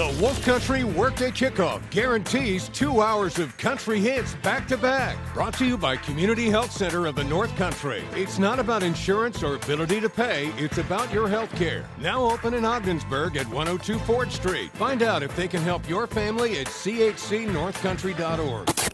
The Wolf Country Workday Kickoff guarantees 2 hours of country hits back to back. Brought to you by Community Health Center of the North Country. It's not about insurance or ability to pay, it's about your health care. Now open in Ogdensburg at 102 Ford Street. Find out if they can help your family at chcnorthcountry.org.